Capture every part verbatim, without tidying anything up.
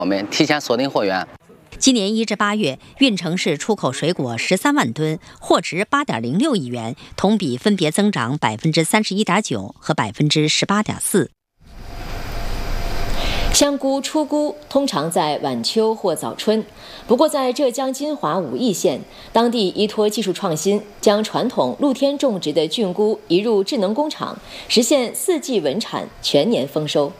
我们提前锁定货源。 今年一至八月，运城市出口水果十三万吨，货值八点零六亿元，同比分别增长百分之三十一点九和百分之十八点四。 香菇出菇通常在晚秋或早春，不过在浙江金华武义县，当地依托技术创新，将传统露天种植的菌菇移入智能工厂，实现四季稳产、全年丰收。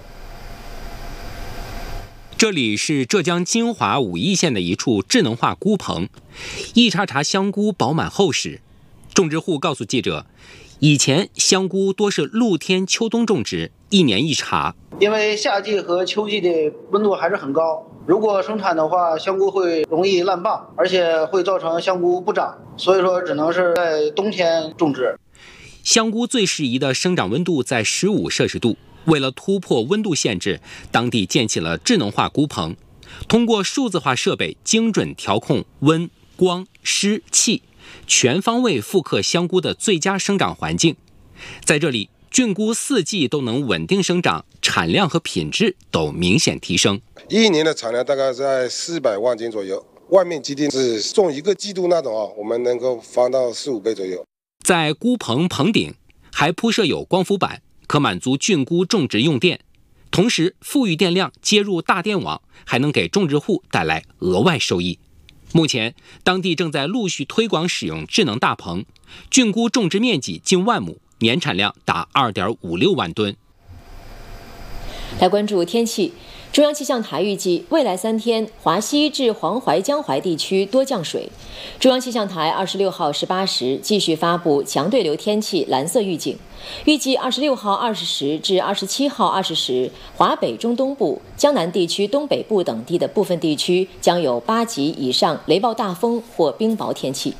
这里是浙江金华武义县的一处智能化菇棚，一茬茬香菇饱满厚实。种植户告诉记者，以前香菇多是露天秋冬种植，一年一茬。 因为夏季和秋季的温度还是很高，如果生产的话，香菇会容易烂蚌，而且会造成香菇不长，所以说只能是在冬天种植。 香菇最适宜的生长温度在十五摄氏度。为了突破温度限制，当地建起了智能化菇棚，通过数字化设备精准调控温、光、湿、气，全方位复刻香菇的最佳生长环境。在这里，菌菇四季都能稳定生长，产量和品质都明显提升。 一年的产量大概在四百万斤左右，外面基地是种一个季度那种啊，我们能够翻到四五倍左右。 在菇棚棚顶还铺设有光伏板，可满足菌菇种植用电，同时富裕电量接入大电网，还能给种植户带来额外收益。目前，当地正在陆续推广使用智能大棚，菌菇种植面积近万亩，年产量达二点五六万吨。 来关注天气。中央气象台预计，未来三天华西至黄淮江淮地区多降水。中央气象台二十六号十八时继续发布强对流天气蓝色预警，预计二十六号二十时至二十七号二十时，华北中东部、江南地区东北部等地的部分地区将有八级以上雷暴大风或冰雹天气。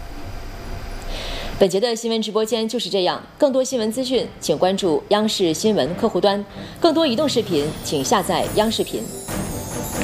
本节的新闻直播间就是这样，更多新闻资讯请关注央视新闻客户端，更多移动视频请下载央视频。